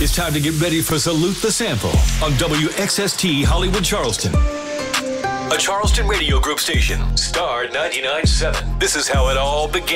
It's time to get ready for Salute the Sample on WXST Hollywood Charleston. A Charleston Radio Group station, Star 99.7. This is how it all began.